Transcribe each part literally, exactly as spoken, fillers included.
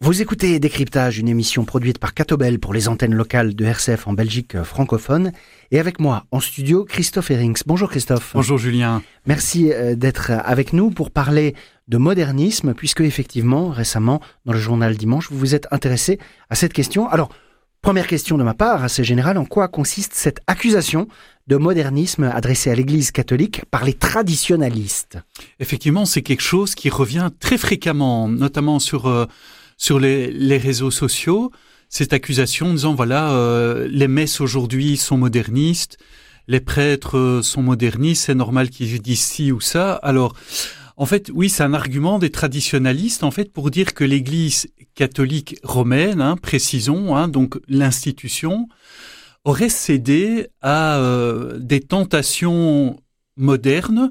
Vous écoutez Décryptage, une émission produite par Catobel pour les antennes locales de R C F en Belgique francophone. Et avec moi en studio, Christophe Herings. Bonjour Christophe. Bonjour Julien. Merci d'être avec nous pour parler de modernisme, puisque effectivement, récemment, dans le journal Dimanche, vous vous êtes intéressé à cette question. Alors, première question de ma part, assez générale, en quoi consiste cette accusation de modernisme adressée à l'Église catholique par les traditionalistes ? Effectivement, c'est quelque chose qui revient très fréquemment, notamment sur... Euh, sur les, les réseaux sociaux, cette accusation en disant voilà, euh, les messes aujourd'hui sont modernistes, les prêtres euh, sont modernistes, c'est normal qu'ils disent ci ou ça. Alors, en fait, oui, c'est un argument des traditionalistes, en fait, pour dire que l'Église catholique romaine, hein, précisons, hein, donc l'institution, aurait cédé à euh, des tentations modernes.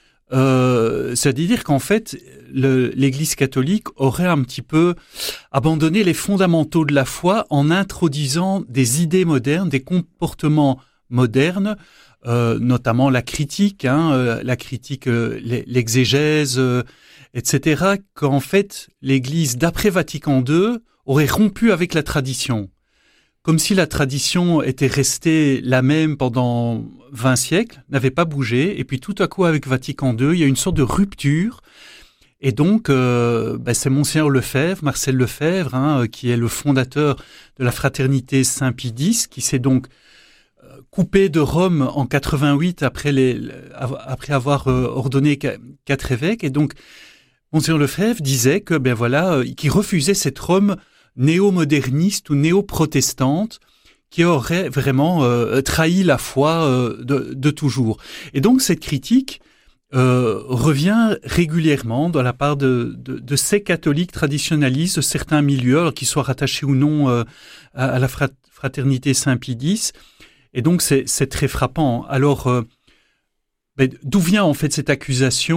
Euh, c'est-à-dire qu'en fait, le, l'Église catholique aurait un petit peu abandonné les fondamentaux de la foi en introduisant des idées modernes, des comportements modernes, euh, notamment la critique, hein, euh, la critique, euh, l'exégèse, euh, et cetera. Qu'en fait, l'Église d'après Vatican deux aurait rompu avec la tradition. Comme si la tradition était restée la même pendant vingt siècles, n'avait pas bougé, et puis tout à coup avec Vatican deux, il y a une sorte de rupture, et donc euh, ben c'est Monseigneur Lefebvre, Marcel Lefebvre, hein, qui est le fondateur de la Fraternité Saint-Pie X, qui s'est donc euh, coupé de Rome en quatre-vingt-huit après, les, après avoir euh, ordonné quatre évêques, et donc Monseigneur Lefebvre disait que ben voilà, euh, qu'il refusait cette Rome néo-moderniste ou néo-protestante qui aurait vraiment euh, trahi la foi euh, de, de toujours. Et donc cette critique euh, revient régulièrement de la part de, de, de ces catholiques traditionnalistes de certains milieux, alors qu'ils soient rattachés ou non euh, à, à la fraternité Saint-Pie X. Et donc c'est, c'est très frappant. Alors euh, ben, d'où vient en fait cette accusation ?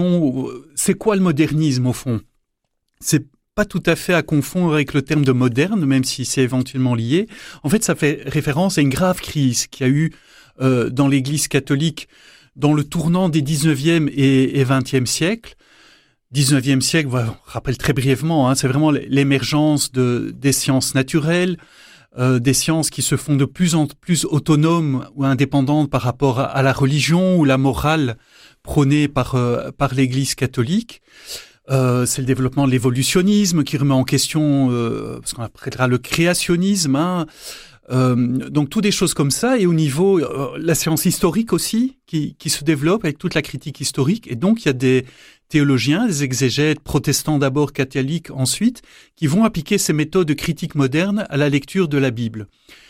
C'est quoi le modernisme au fond ? C'est pas tout à fait à confondre avec le terme de moderne, même si c'est éventuellement lié. En fait, ça fait référence à une grave crise qu'il y a eu euh, dans l'Église catholique dans le tournant des dix-neuvième et, et vingtième siècles. dix-neuvième siècle, voilà, on rappelle très brièvement, hein, c'est vraiment l'émergence de, des sciences naturelles, euh, des sciences qui se font de plus en plus autonomes ou indépendantes par rapport à, à la religion ou la morale prônée par, euh, par l'Église catholique. Euh, c'est le développement de l'évolutionnisme qui remet en question euh, ce qu'on appellera le créationnisme, hein. Euh, donc toutes des choses comme ça, et au niveau euh, la science historique aussi qui, qui se développe avec toute la critique historique, et donc il y a des théologiens, des exégètes protestants d'abord, catholiques ensuite, qui vont appliquer ces méthodes de critique moderne à la lecture de la Bible.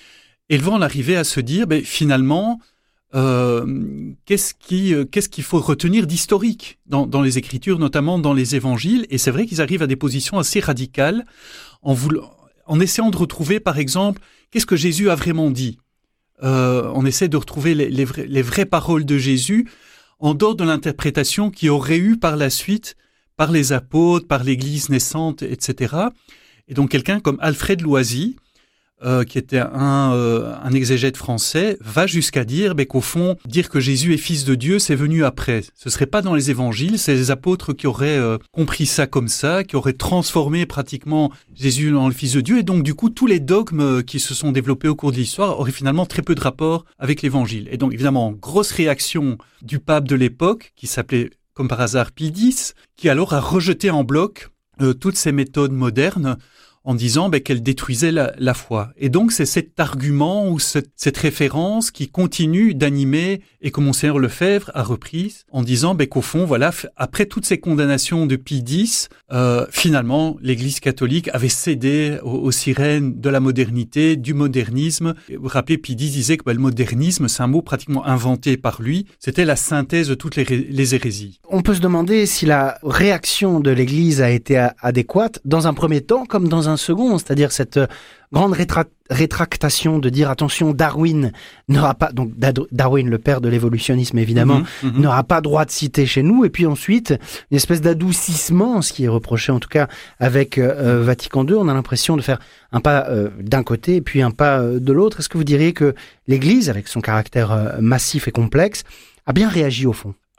Et ils vont en arriver à se dire, ben, finalement, Euh, qu'est-ce, qui, euh, qu'est-ce qu'il faut retenir d'historique dans, dans les Écritures, notamment dans les Évangiles. Et c'est vrai qu'ils arrivent à des positions assez radicales en, voulant, en essayant de retrouver, par exemple, qu'est-ce que Jésus a vraiment dit. Euh, on essaie de retrouver les, les, vrais, les vraies paroles de Jésus en dehors de l'interprétation qu'il y aurait eu par la suite par les apôtres, par l'Église naissante, et cetera. Et donc quelqu'un comme Alfred Loisy, Euh, qui était un, euh, un exégète français, va jusqu'à dire ben, qu'au fond, dire que Jésus est fils de Dieu, c'est venu après. Ce serait pas dans les évangiles, c'est les apôtres qui auraient euh, compris ça comme ça, qui auraient transformé pratiquement Jésus en le fils de Dieu, et donc du coup, tous les dogmes qui se sont développés au cours de l'histoire auraient finalement très peu de rapport avec l'évangile. Et donc évidemment, grosse réaction du pape de l'époque, qui s'appelait comme par hasard Pie X, qui alors a rejeté en bloc euh, toutes ces méthodes modernes, en disant ben, qu'elle détruisait la, la foi. Et donc, c'est cet argument ou cette, cette référence qui continue d'animer et que Monseigneur Lefebvre a reprise en disant ben, qu'au fond, voilà, f- après toutes ces condamnations de Pie X, euh, finalement, l'Église catholique avait cédé aux, aux sirènes de la modernité, du modernisme. Et vous vous rappelez, Pie X disait que ben, le modernisme, c'est un mot pratiquement inventé par lui. C'était la synthèse de toutes les, ré- les hérésies. On peut se demander si la réaction de l'Église a été a- adéquate dans un premier temps comme dans un second, c'est-à-dire cette grande rétra- rétractation de dire attention, Darwin n'aura pas, donc Darwin, le père de l'évolutionnisme évidemment, mmh, mmh. n'aura pas droit de citer chez nous, et puis ensuite une espèce d'adoucissement, ce qui est reproché en tout cas avec euh, Vatican deux, on a l'impression de faire un pas euh, d'un côté et puis un pas euh, de l'autre. Est-ce que vous diriez que l'Église, avec son caractère euh, massif et complexe, a bien réagi au fond ?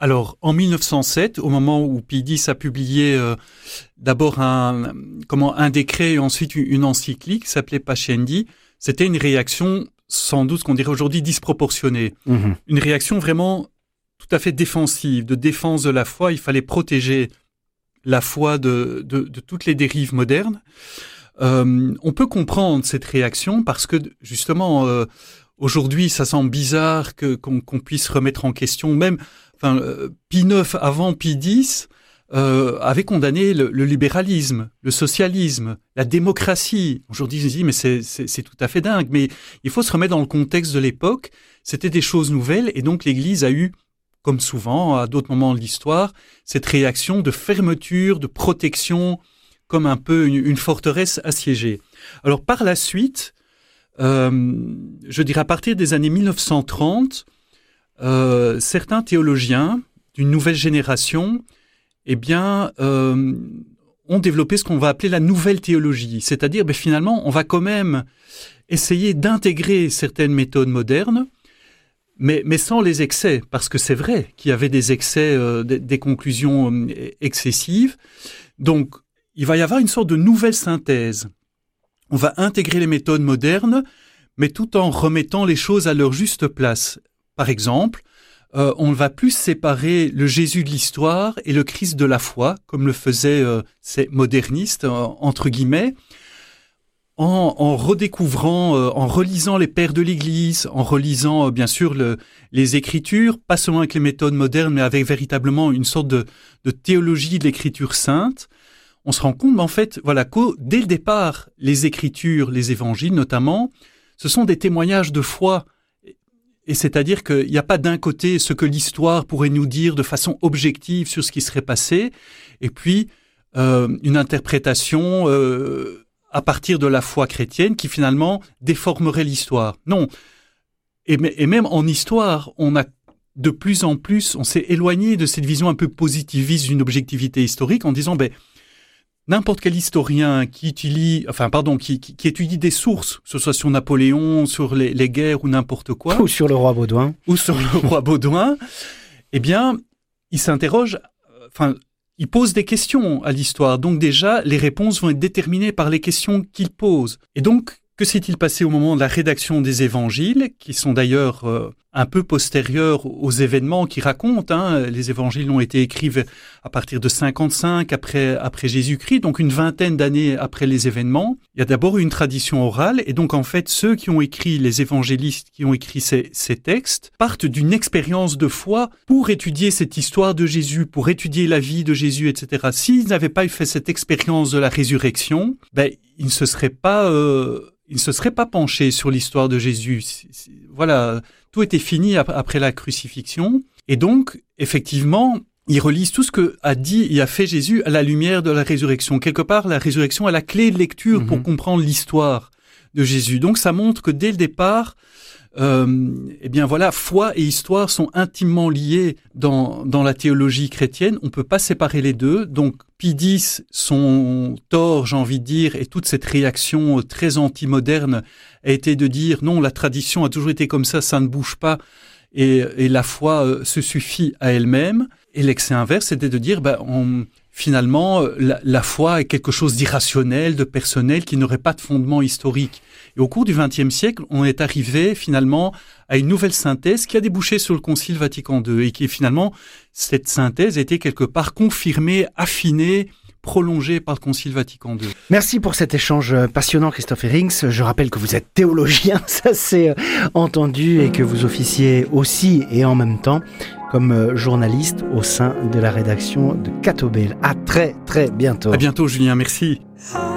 Alors, en mille neuf cent sept, au moment où Pie X a publié euh, d'abord un, comment, un décret et ensuite une encyclique qui s'appelait Pascendi, c'était une réaction, sans doute, ce qu'on dirait aujourd'hui, disproportionnée. Mmh. Une réaction vraiment tout à fait défensive, de défense de la foi. Il fallait protéger la foi de, de, de toutes les dérives modernes. Euh, on peut comprendre cette réaction parce que, justement, euh, aujourd'hui, ça semble bizarre que, qu'on, qu'on puisse remettre en question même... Enfin, euh, Pie neuf, avant Pie X, euh, avait condamné le, le libéralisme, le socialisme, la démocratie. Aujourd'hui, je me dis, mais c'est, c'est, c'est tout à fait dingue. Mais il faut se remettre dans le contexte de l'époque. C'était des choses nouvelles. Et donc, l'Église a eu, comme souvent, à d'autres moments de l'histoire, cette réaction de fermeture, de protection, comme un peu une, une forteresse assiégée. Alors, par la suite, euh, je dirais à partir des années mille neuf cent trente, Euh, certains théologiens d'une nouvelle génération eh bien, euh, ont développé ce qu'on va appeler la nouvelle théologie. C'est-à-dire, ben, finalement, on va quand même essayer d'intégrer certaines méthodes modernes, mais, mais sans les excès, parce que c'est vrai qu'il y avait des excès, euh, des, des conclusions euh, excessives. Donc, il va y avoir une sorte de nouvelle synthèse. On va intégrer les méthodes modernes, mais tout en remettant les choses à leur juste place. Par exemple, euh, on ne va plus séparer le Jésus de l'histoire et le Christ de la foi, comme le faisaient euh, ces modernistes, euh, entre guillemets, en, en redécouvrant, euh, en relisant les pères de l'Église, en relisant euh, bien sûr le, les Écritures, pas seulement avec les méthodes modernes, mais avec véritablement une sorte de, de théologie de l'Écriture sainte. On se rend compte, en fait, voilà, qu'au, dès le départ, les Écritures, les Évangiles notamment, ce sont des témoignages de foi. Et c'est-à-dire qu'il n'y a pas d'un côté ce que l'histoire pourrait nous dire de façon objective sur ce qui serait passé, et puis euh, une interprétation euh, à partir de la foi chrétienne qui finalement déformerait l'histoire. Non. Et, et même en histoire, on a de plus en plus, on s'est éloigné de cette vision un peu positiviste d'une objectivité historique en disant, ben, n'importe quel historien qui utilise, enfin, pardon, qui, qui, qui étudie des sources, que ce soit sur Napoléon, sur les, les guerres ou n'importe quoi. Ou sur le roi Baudouin. Ou sur le roi Baudouin. Eh bien, il s'interroge, enfin, il pose des questions à l'histoire. Donc déjà, les réponses vont être déterminées par les questions qu'il pose. Et donc, que s'est-il passé au moment de la rédaction des évangiles, qui sont d'ailleurs euh, un peu postérieurs aux événements qui racontent, hein, les évangiles ont été écrits à partir de cinquante-cinq après, après Jésus-Christ, donc une vingtaine d'années après les événements. Il y a d'abord eu une tradition orale, et donc en fait, ceux qui ont écrit, les évangélistes qui ont écrit ces, ces textes, partent d'une expérience de foi pour étudier cette histoire de Jésus, pour étudier la vie de Jésus, et cetera. S'ils n'avaient pas fait cette expérience de la résurrection, ben, ils ne se seraient pas... Euh, Il ne se serait pas penché sur l'histoire de Jésus. Voilà, tout était fini après la crucifixion. Et donc, effectivement, ils relisent tout ce que a dit et a fait Jésus à la lumière de la résurrection. Quelque part, la résurrection est la clé de lecture mmh. pour comprendre l'histoire de Jésus. Donc, ça montre que dès le départ, euh, eh bien voilà, foi et histoire sont intimement liés dans, dans la théologie chrétienne. On ne peut pas séparer les deux. Donc, Pie X, son tort, j'ai envie de dire, et toute cette réaction très anti-moderne a été de dire non, la tradition a toujours été comme ça, ça ne bouge pas, et, et la foi euh, se suffit à elle-même. Et l'excès inverse, c'était de dire, ben, on, finalement, la, la foi est quelque chose d'irrationnel, de personnel, qui n'aurait pas de fondement historique. Et au cours du vingtième siècle, on est arrivé finalement à une nouvelle synthèse qui a débouché sur le Concile Vatican deux et qui finalement, cette synthèse a été quelque part confirmée, affinée, prolongée par le Concile Vatican deux. Merci pour cet échange passionnant, Christophe Herrings. Je rappelle que vous êtes théologien, ça c'est entendu, et que vous officiez aussi et en même temps comme journaliste au sein de la rédaction de Catobel. À très très bientôt. À bientôt, Julien, merci.